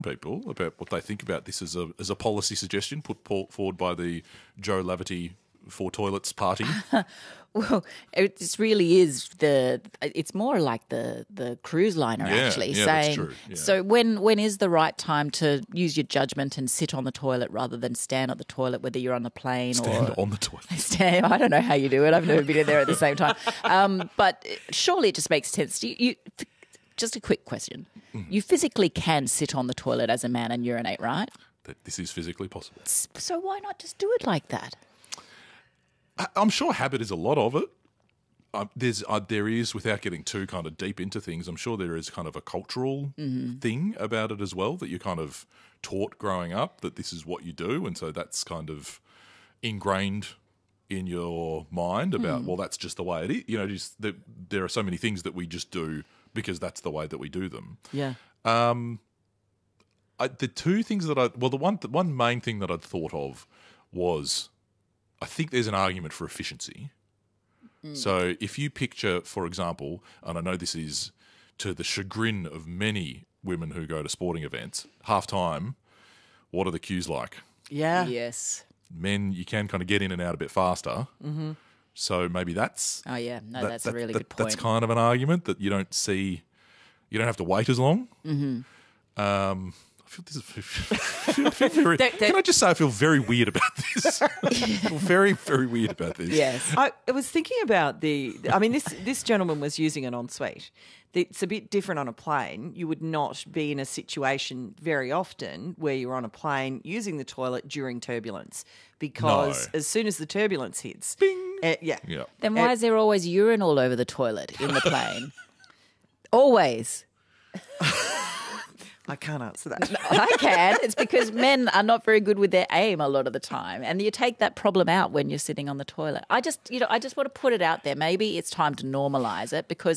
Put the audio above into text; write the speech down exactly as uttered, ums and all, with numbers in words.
people about what they think about this as a as a policy suggestion put forward by the Joe Laverty for Toilets party? Well, it this really is the. It's more like the the cruise liner Yeah, actually yeah, saying. that's true, yeah. So when when is the right time to use your judgment and sit on the toilet rather than stand at the toilet, whether you're on the plane Stand or on the toilet. stand? I don't know how you do it. I've never been in there at the same time. Um, but surely it just makes sense. You, you just a quick question. Mm. You physically can sit on the toilet as a man and urinate, right? That this is physically possible. So why not just do it like that? I- I'm sure habit is a lot of it. Um, there's uh, there is, without getting too kind of deep into things, I'm sure there is kind of a cultural thing about it as well, that you're kind of taught growing up that this is what you do, and so that's kind of ingrained in your mind about, well, that's just the way it is. You know, just the, there are so many things that we just do because that's the way that we do them. Yeah. I, the two things that I well, the one the one main thing that I'd thought of was, I think there's an argument for efficiency. So if you picture, for example, and I know this is to the chagrin of many women who go to sporting events, half time, what are the queues like? Yeah. Yes. Men, you can kind of get in and out a bit faster. Mm-hmm. So maybe that's Oh yeah. No, that- that's that- a really that- good point. That's kind of an argument that you don't see, you don't have to wait as long. Mm-hmm. Um, I feel this is, I feel very, That- that- can I just say I feel very weird about this? I feel very, very weird about this. Yes. I, I was thinking about the. I mean, this this gentleman was using an ensuite. It's a bit different on a plane. You would not be in a situation very often where you're on a plane using the toilet during turbulence, because No. as soon as the turbulence hits, uh, yeah, Yeah. Then why is there always urine all over the toilet in the plane? Always. I can't answer that. I can. It's because men are not very good with their aim a lot of the time, and you take that problem out when you're sitting on the toilet. I just, you know, I just want to put it out there. Maybe it's time to normalise it, because